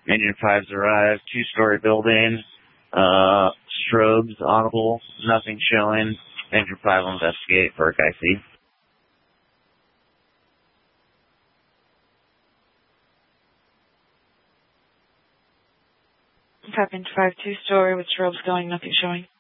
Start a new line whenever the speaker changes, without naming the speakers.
Engine 5's arrived, two-story building, strobes audible, nothing showing. Engine 5 will investigate for IC.
Engine 5, two-story with strobes going, nothing showing.